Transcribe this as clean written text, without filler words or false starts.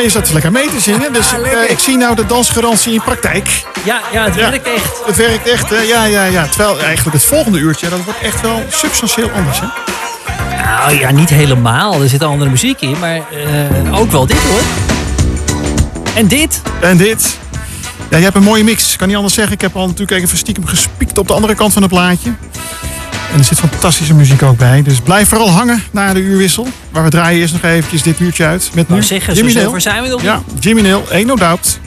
je zat lekker mee te zingen. Dus ik zie nou de dansgarantie in praktijk. Ja, het werkt echt. Het werkt echt, hè? Ja. Terwijl eigenlijk het volgende uurtje, dat wordt echt wel substantieel anders, hè? Nou ja, niet helemaal. Er zit andere muziek in, maar ook wel dit hoor. En dit. Ja, je hebt een mooie mix. Ik kan niet anders zeggen. Ik heb al natuurlijk even stiekem gespiekt op de andere kant van het plaatje. En er zit fantastische muziek ook bij. Dus blijf vooral hangen na de uurwissel. Maar we draaien eerst nog eventjes dit uurtje uit. Met nu zeggen, Jimmy zo Nail. zover zijn we nog niet. Ja, Jimmy Nail, Ain't No Doubt.